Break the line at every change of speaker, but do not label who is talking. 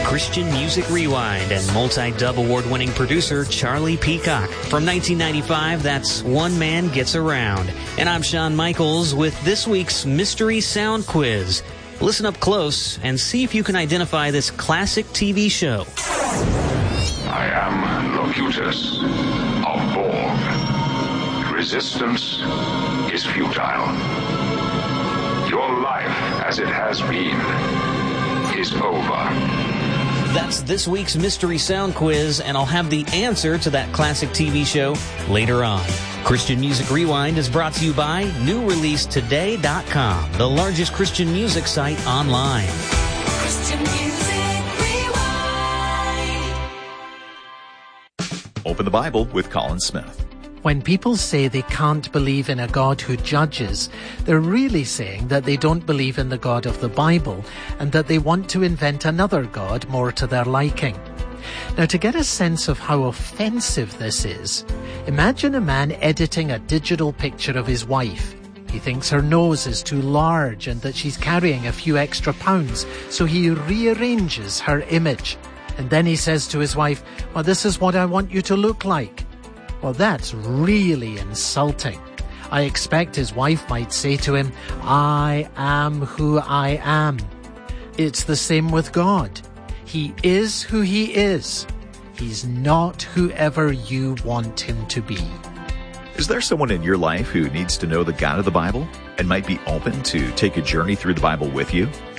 Christian Music Rewind and multi-dub award-winning producer Charlie Peacock. From 1995, that's One Man Gets Around. And I'm Shawn Michaels with this week's Mystery Sound Quiz. Listen up close and see if you can identify this classic TV show.
I am Locutus of Borg. Resistance is futile. Your life, as it has been, is over.
That's this week's Mystery Sound Quiz, and I'll have the answer to that classic TV show later on. Christian Music Rewind is brought to you by NewReleaseToday.com, the largest Christian music site online.
Christian Music Rewind.
Open the Bible with Colin Smith.
When people say they can't believe in a God who judges, they're really saying that they don't believe in the God of the Bible and that they want to invent another God more to their liking. Now, to get a sense of how offensive this is, imagine a man editing a digital picture of his wife. He thinks her nose is too large and that she's carrying a few extra pounds, so he rearranges her image. And then he says to his wife, "Well, this is what I want you to look like." Well, that's really insulting. I expect his wife might say to him, "I am who I am." It's the same with God. He is who he is. He's not whoever you want him to be.
Is there someone in your life who needs to know the God of the Bible and might be open to take a journey through the Bible with you?